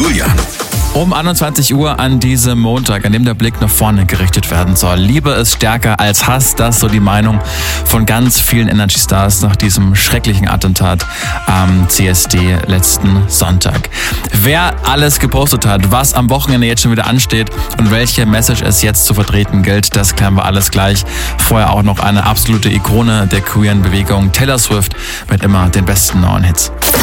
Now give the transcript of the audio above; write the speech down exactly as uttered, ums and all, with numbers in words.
Julian. Um einundzwanzig Uhr an diesem Montag, an dem der Blick nach vorne gerichtet werden soll. Liebe ist stärker als Hass, das ist so die Meinung von ganz vielen Energy Stars nach diesem schrecklichen Attentat am C S D letzten Sonntag. Wer alles gepostet hat, was am Wochenende jetzt schon wieder ansteht und welche Message es jetzt zu vertreten gilt, das klären wir alles gleich. Vorher auch noch eine absolute Ikone der queeren Bewegung, Taylor Swift, mit immer den besten neuen Hits.